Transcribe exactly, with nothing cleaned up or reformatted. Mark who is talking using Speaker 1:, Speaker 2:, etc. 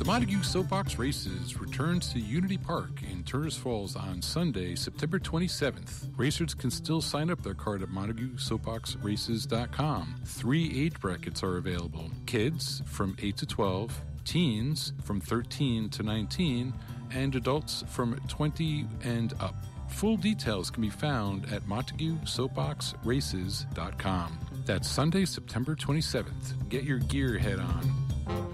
Speaker 1: The Montague Soapbox Races returns to Unity Park in Turners Falls on Sunday, September twenty-seventh. Racers can still sign up their card at Montague Soapbox Races dot com. Three age brackets are available. Kids from eight to twelve, teens from thirteen to nineteen, and adults from twenty and up. Full details can be found at Montague Soapbox Races dot com. That's Sunday, September twenty-seventh. Get your gear head on.